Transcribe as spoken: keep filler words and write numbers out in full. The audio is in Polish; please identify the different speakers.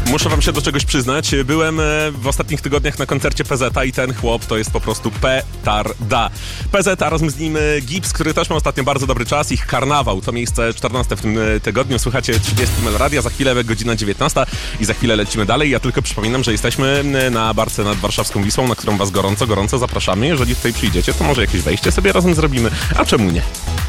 Speaker 1: Muszę wam się do czegoś przyznać. Byłem w ostatnich tygodniach na koncercie P Z a i ten chłop to jest po prostu petarda. P Z a, razem z nim Gips, który też ma ostatnio bardzo dobry czas. Ich Karnawał to miejsce czternaste w tym tygodniu. Słuchacie trzydziestego Meloradia, za chwilę godzina dziewiętnasta i za chwilę lecimy dalej. Ja tylko przypominam, że jesteśmy na barce nad warszawską Wisłą, na którą was gorąco, gorąco zapraszamy. Jeżeli tutaj przyjdziecie, to może jakieś wejście sobie razem zrobimy. A czemu nie?